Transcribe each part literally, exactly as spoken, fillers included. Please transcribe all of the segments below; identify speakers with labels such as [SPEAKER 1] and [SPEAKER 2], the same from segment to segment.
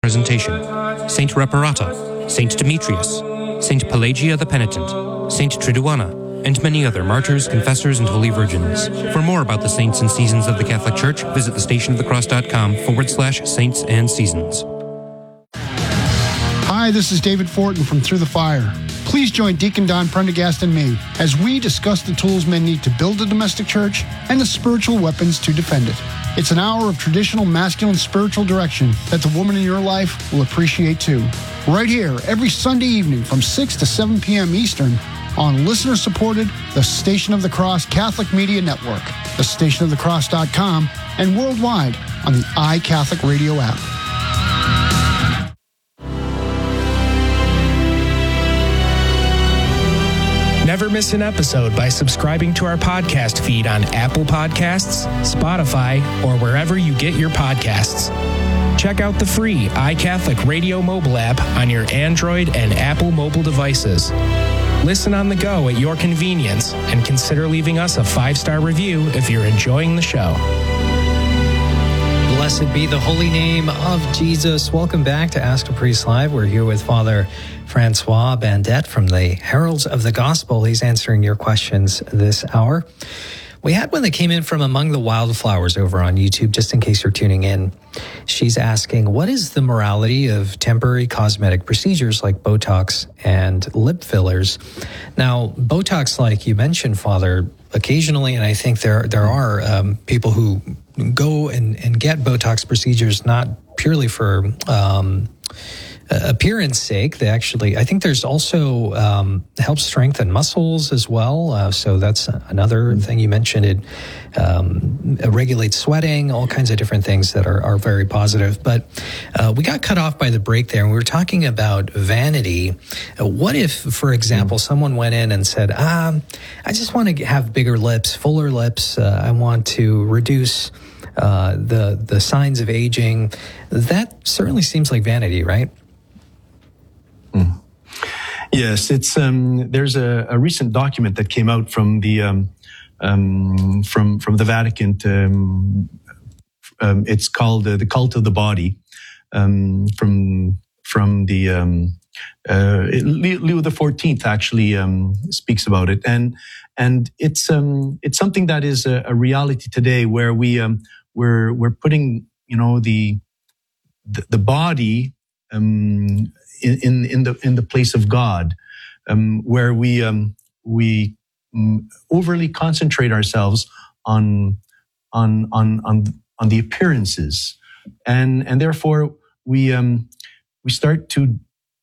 [SPEAKER 1] presentation. Saint Reparata, Saint Demetrius, Saint Pelagia the Penitent, Saint Triduana, and many other martyrs, confessors, and holy virgins. For more about the saints and seasons of the Catholic Church, visit thestationofthecross.com forward slash saints and seasons.
[SPEAKER 2] Hi, this is David Fortin from Through the Fire. Please join Deacon Don Prendergast and me as we discuss the tools men need to build a domestic church and the spiritual weapons to defend it. It's an hour of traditional masculine spiritual direction that the woman in your life will appreciate too. Right here, every Sunday evening from six to seven p.m. Eastern on listener-supported The Station of the Cross Catholic Media Network, the station of the cross dot com, and worldwide on the iCatholic Radio app.
[SPEAKER 3] Never miss an episode by subscribing to our podcast feed on Apple Podcasts, Spotify, or wherever you get your podcasts. Check out the free iCatholic Radio mobile app on your Android and Apple mobile devices. Listen on the go at your convenience and consider leaving us a five-star review if you're enjoying the show.
[SPEAKER 4] Blessed be the holy name of Jesus. Welcome back to Ask a Priest Live. We're here with Father Francois Bandette from the Heralds of the Gospel. He's answering your questions this hour. We had one that came in from Among the Wildflowers over on YouTube, just in case you're tuning in. She's asking, what is the morality of temporary cosmetic procedures like Botox and lip fillers? Now, Botox, like you mentioned, Father, occasionally, and I think there there are um, people who go and, and get Botox procedures not purely for um, appearance sake. They actually, I think there's also um, helps strengthen muscles as well. Uh, so that's another thing you mentioned. It um, regulates sweating, all kinds of different things that are, are very positive. But uh, we got cut off by the break there, and we were talking about vanity. Uh, what if, for example, mm. someone went in and said, um, I just want to have bigger lips, fuller lips. Uh, I want to reduce uh, the the signs of aging. That certainly seems like vanity, right?
[SPEAKER 5] Mm. Yes, it's um, there's a, a recent document that came out from the um, um, from from the Vatican. To, um, um, it's called uh, the Cult of the Body. Um, from from the um, uh, Leo the fourteenth actually um, speaks about it, and and it's um, it's something that is a, a reality today, where we um, we're we're putting you know the the, the body. Um, In, in the in the place of God, um, where we um, we um, overly concentrate ourselves on on on on on the appearances, and and therefore we um, we start to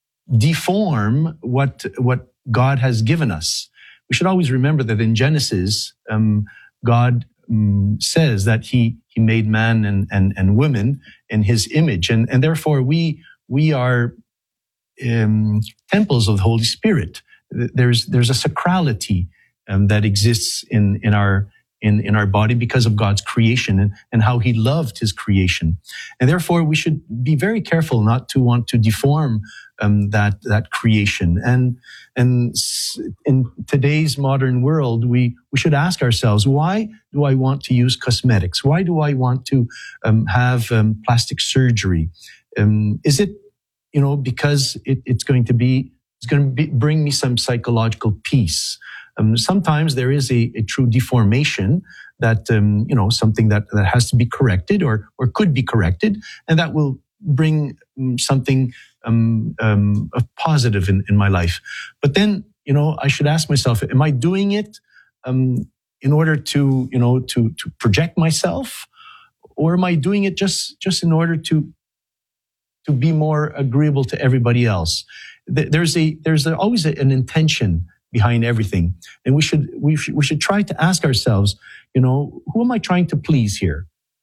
[SPEAKER 5] deform what what God has given us. We should always remember that in Genesis, um, God um, says that he he made man and and and woman in His image, and and therefore we we are. Um, temples of the Holy Spirit. There's there's a sacrality um, that exists in in our in in our body because of God's creation and and how He loved His creation, and therefore we should be very careful not to want to deform um, that that creation. And and in today's modern world, we we should ask ourselves, why do I want to use cosmetics? Why do I want to um, have um, plastic surgery? Um, is it You know, because it, it's going to be, it's going to be, bring me some psychological peace. Um, sometimes there is a, a true deformation that, um, you know, something that, that has to be corrected or, or could be corrected. And that will bring um, something um, um, of positive in, in my life. But then, you know, I should ask myself, am I doing it um, in order to, you know, to, to project myself? Or am I doing it just, just in order to, to be more agreeable to everybody else? There's a there's a, always a, an intention behind everything, and we should we should, we should try to ask ourselves, you know, who am I trying to please here?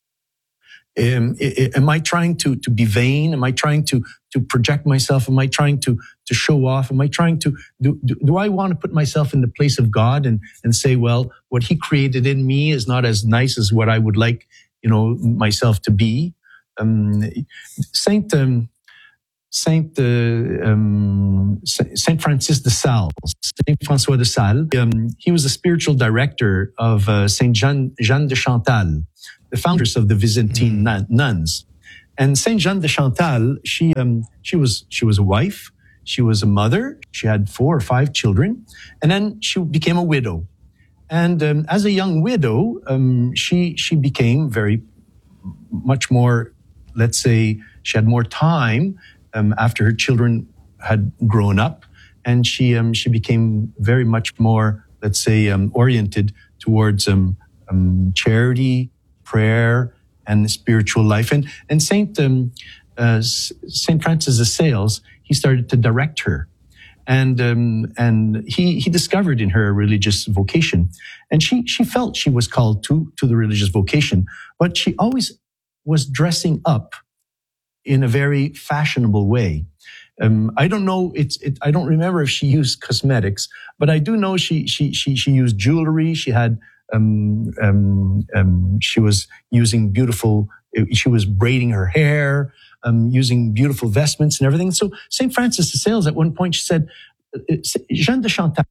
[SPEAKER 5] Am, am I trying to to be vain? Am I trying to to project myself? Am I trying to to show off? Am I trying to do do, do I want to put myself in the place of God and and say, well, what He created in me is not as nice as what I would like, you know, myself to be? Um, Saint um, Saint uh, um, Saint Francis de Sales, Saint François de Sales. Um, he was the spiritual director of uh, Saint Jeanne, Jeanne de Chantal, the founders of the Byzantine mm. nuns, and Saint Jeanne de Chantal, she um, she was she was a wife, she was a mother, she had four or five children, and then she became a widow. And um, as a young widow, um, she she became very much more, let's say, she had more time um, after her children had grown up, and she um, she became very much more, let's say, um, oriented towards um, um, charity, prayer, and the spiritual life. And and Saint um, uh, Saint Francis de Sales, he started to direct her, and um, and he he discovered in her a religious vocation, and she she felt she was called to to the religious vocation, but she always was dressing up in a very fashionable way. Um, I don't know. It's. It, I don't remember if she used cosmetics, but I do know she she she she used jewelry. She had. Um, um, um, she was using beautiful. She was braiding her hair, um, using beautiful vestments and everything. So Saint Francis de Sales, at one point, she said, "Jeanne de Chantal,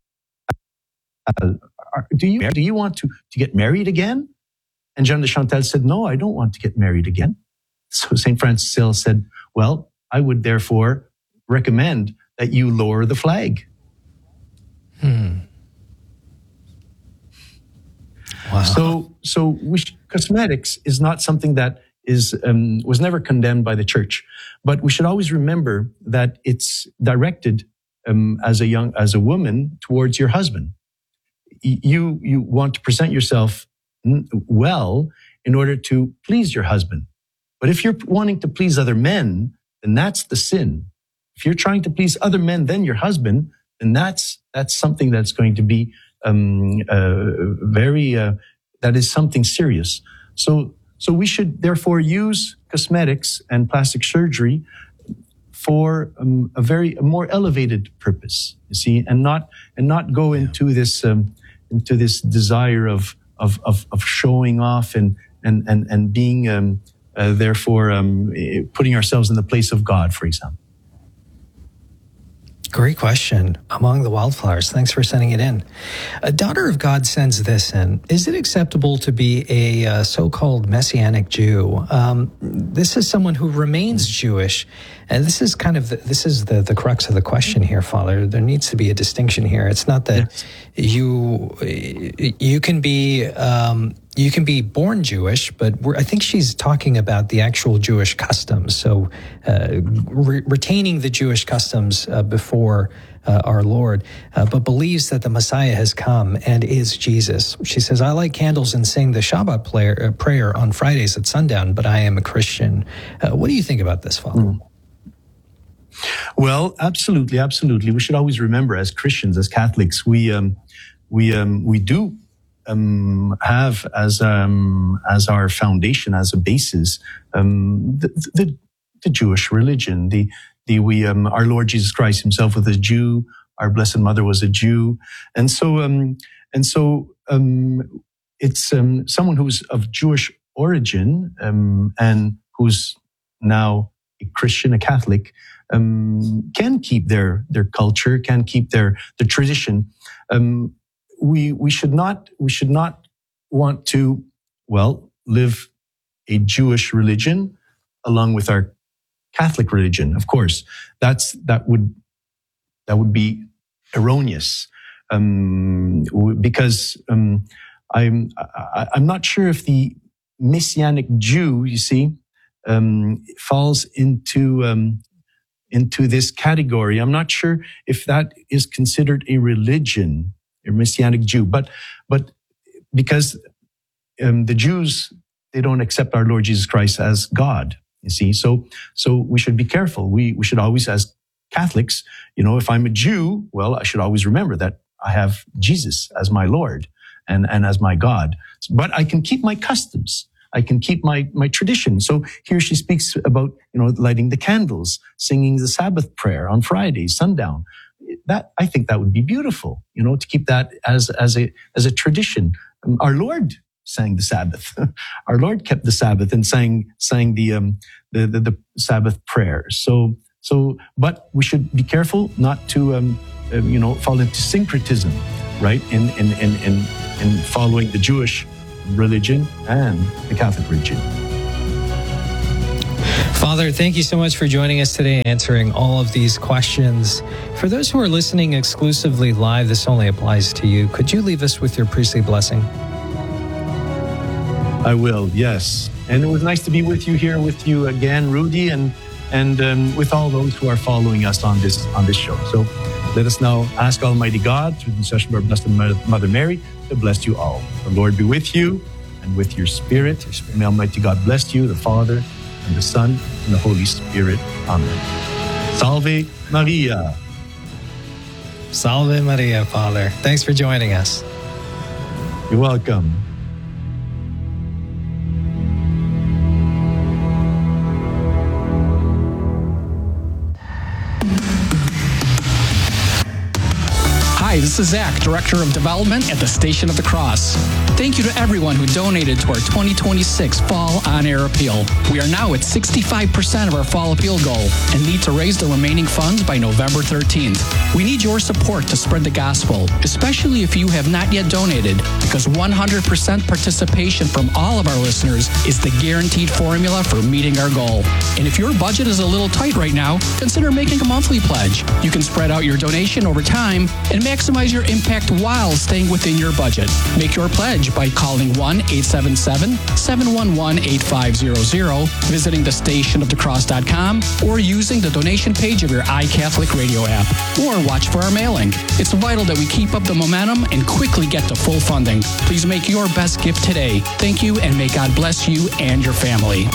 [SPEAKER 5] do you do you want to to get married again?" And Jeanne de Chantal said, "No, I don't want to get married again." So Saint Francis de Sales said, "Well, I would therefore recommend that you lower the flag."
[SPEAKER 4] Hmm. Wow.
[SPEAKER 5] So, so we sh- cosmetics is not something that is um, was never condemned by the church, but we should always remember that it's directed um, as a young as a woman towards your husband. Y- you you want to present yourself well in order to please your husband, but if you're wanting to please other men, then that's the sin. If you're trying to please other men than your husband, then that's that's something that's going to be um, uh, very uh, that is something serious. So so we should therefore use cosmetics and plastic surgery for um, a very a more elevated purpose. You see, and not and not go into this um, into this desire of of of, of showing off and and and and being um, uh, therefore um, putting ourselves in the place of God, for example.
[SPEAKER 4] Great question. Among the Wildflowers. Thanks for sending it in. A Daughter of God sends this in. Is it acceptable to be a uh, so-called Messianic Jew? Um, this is someone who remains Jewish. And this is kind of, the, this is the, the crux of the question here, Father. There needs to be a distinction here. It's not that yes. you, you can be, um, you can be born Jewish, but we're, I think she's talking about the actual Jewish customs. So uh, re- retaining the Jewish customs uh, before uh, our Lord, uh, but believes that the Messiah has come and is Jesus. She says, I light candles and sing the Shabbat prayer, uh, prayer on Fridays at sundown, but I am a Christian. Uh, what do you think about this, Father? Mm.
[SPEAKER 5] Well, absolutely, absolutely. We should always remember, as Christians, as Catholics, we um, we um, we do um, have as um, as our foundation, as a basis, um, the, the the Jewish religion. The the we um, our Lord Jesus Christ Himself was a Jew. Our Blessed Mother was a Jew, and so um, and so um, it's um, someone who's of Jewish origin um, and who's now a Christian, a Catholic. Um, can keep their their culture, can keep their their tradition. Um, we we should not we should not want to well live a Jewish religion along with our Catholic religion. Of course, that's that would that would be erroneous um, because um, I'm I, I'm not sure if the Messianic Jew, you see, um, falls into um, into this category. I'm not sure if that is considered a religion, a Messianic Jew, but but because um, the Jews, they don't accept our Lord Jesus Christ as God, you see. So so we should be careful. We we should always, as Catholics, you know, if I'm a Jew, well, I should always remember that I have Jesus as my Lord and, and as my God. But I can keep my customs. I can keep my, my tradition. So here she speaks about, you know, lighting the candles, singing the Sabbath prayer on Fridays, sundown. That, I think that would be beautiful, you know, to keep that as, as a, as a tradition. Um, our Lord sang the Sabbath. Our Lord kept the Sabbath and sang, sang the, um, the, the, the Sabbath prayer. So, so, but we should be careful not to, um, uh, you know, fall into syncretism, right? In, in, in, in, in following the Jewish religion and the Catholic religion.
[SPEAKER 4] Father, thank you so much for joining us today, answering all of these questions. For those who are listening exclusively live, this only applies to you. Could you leave us with your priestly blessing?
[SPEAKER 5] I will, yes. And it was nice to be with you here, with you again, Rudy, and and um, with all those who are following us on this on this show. So let us now ask Almighty God, through the intercession of our Blessed Mother Mary, to bless you all. The Lord be with you and with your spirit. May Almighty God bless you, the Father, and the Son, and the Holy Spirit. Amen. Salve Maria.
[SPEAKER 4] Salve Maria, Father. Thanks for joining us.
[SPEAKER 5] You're welcome.
[SPEAKER 6] Hi, this is Zach, Director of Development at the Station of the Cross. Thank you to everyone who donated to our twenty twenty-six Fall On-Air Appeal. We are now at sixty-five percent of our Fall Appeal goal and need to raise the remaining funds by November thirteenth. We need your support to spread the gospel, especially if you have not yet donated, because one hundred percent participation from all of our listeners is the guaranteed formula for meeting our goal. And if your budget is a little tight right now, consider making a monthly pledge. You can spread out your donation over time and maximize your impact while staying within your budget. Make your pledge by calling one eight seven seven, seven one one, eight five zero zero, visiting the station of the cross dot com, or using the donation page of your iCatholic Radio app, or watch for our mailing. It's vital that we keep up the momentum and quickly get to full funding. Please make your best gift today. Thank you, and may God bless you and your family.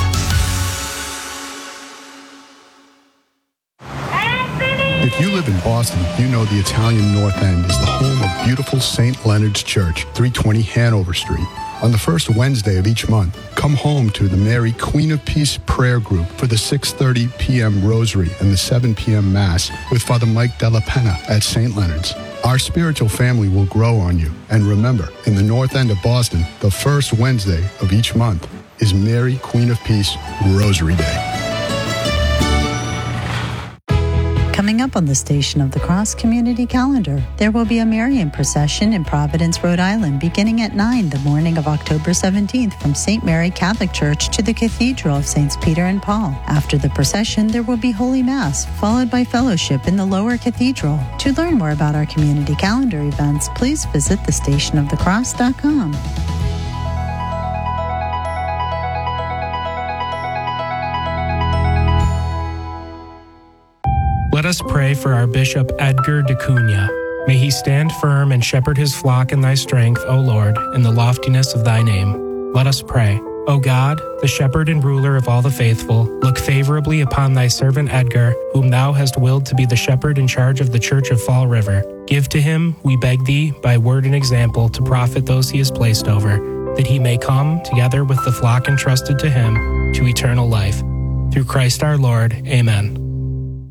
[SPEAKER 7] If you live in Boston, you know the Italian North End is the home of beautiful Saint Leonard's Church, three twenty Hanover Street. On the first Wednesday of each month, come home to the Mary Queen of Peace prayer group for the six thirty p.m. Rosary and the seven p.m. Mass with Father Mike Della Penna at Saint Leonard's. Our spiritual family will grow on you. And remember, in the North End of Boston, the first Wednesday of each month is Mary Queen of Peace Rosary Day.
[SPEAKER 8] Coming up on the Station of the Cross community calendar, there will be a Marian procession in Providence, Rhode Island, beginning at nine the morning of October seventeenth from Saint Mary Catholic Church to the Cathedral of Saints Peter and Paul. After the procession, there will be Holy Mass, followed by fellowship in the Lower Cathedral. To learn more about our community calendar events, please visit the station of the cross dot com.
[SPEAKER 3] Let us pray for our Bishop Edgar de Cunha. May he stand firm and shepherd his flock in thy strength, O Lord, in the loftiness of thy name. Let us pray. O God, the shepherd and ruler of all the faithful, look favorably upon thy servant Edgar, whom thou hast willed to be the shepherd in charge of the Church of Fall River. Give to him, we beg thee, by word and example, to profit those he has placed over, that he may come, together with the flock entrusted to him, to eternal life. Through Christ our Lord. Amen.